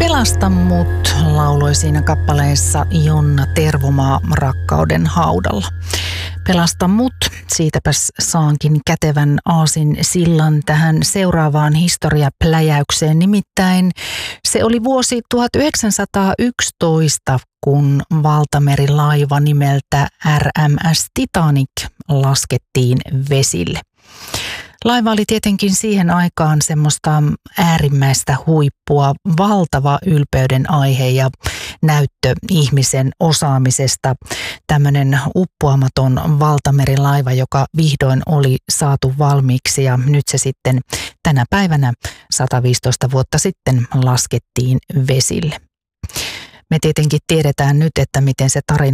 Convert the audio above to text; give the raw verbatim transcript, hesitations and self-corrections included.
Pelasta mut lauloi siinä kappaleessa Jonna Tervomaa Rakkauden haudalla. Pelasta mut, siitäpäs saankin kätevän aasin sillan tähän seuraavaan historiapläjäykseen. Nimittäin se oli vuosi tuhatyhdeksänsataayksitoista, kun valtamerilaiva nimeltä R M S Titanic laskettiin vesille. Laiva oli tietenkin siihen aikaan semmoista äärimmäistä huippua, valtava ylpeyden aihe ja näyttö ihmisen osaamisesta. Tämmöinen uppoamaton valtamerilaiva, joka vihdoin oli saatu valmiiksi ja nyt se sitten tänä päivänä sata viisitoista vuotta sitten laskettiin vesille. Me tietenkin tiedetään nyt, että miten se tarina